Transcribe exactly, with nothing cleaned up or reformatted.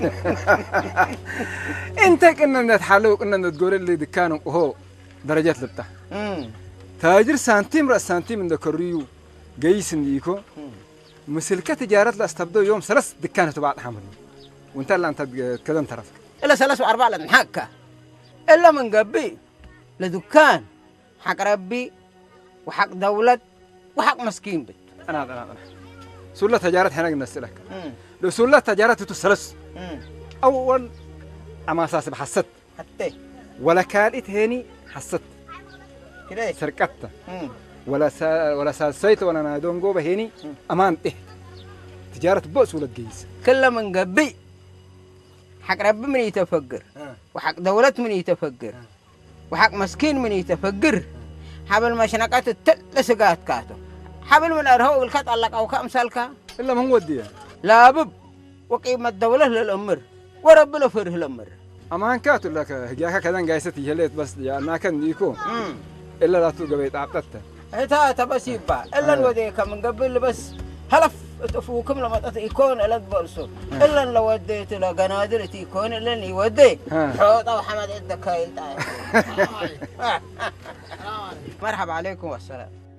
انت كنا نتحلو كنا تقول اللي دكانه وهو درجات لبته تاجر سنتيم راس سنتيم من ذكريو جيس نيكو مسلكة تجارة لا استبدو يوم ثلاث دكانة بعد حمل وانت اللي انت كذا طرف إلا ثلاث وأربعة لنحكة إلا من قبي لدكان حق ربي وحق دولة وحق مسكين بت انا انا انا سلة تجارة هنا نسلك لو سلة تجارة تسلس اول اما اساس بحسد حتى ولا كالت هني حسد كده سرقتها ولا سا ولا سالسيت ولا نادون جوبه هني امان إيه تجارة بؤس ولا تجيز كل من قبي حق ربي من يتفكر وحق دولة من يتفكر وحق مسكين من يتفكر حبل مشنقات التل سقات كاتو حبل من أرهو الكات الله أو كم سالكا إلا من وديه لا بب وقيمة الدولة للأمر وربنا فره الأمر أمان كاتو لك هجاك كذا جايستي هليت بس يا أنا كان يكون إلا لا تلقى بيت عبتته هتا تبسيبا إلا الوديك من قبل بس هلف تفوكم لما يكون إلا تبرسو إلا لو وديت له قنادر تيكون إلا اللي يودي حوط أو حمد عندك هاي مرحبا عليكم والسلام.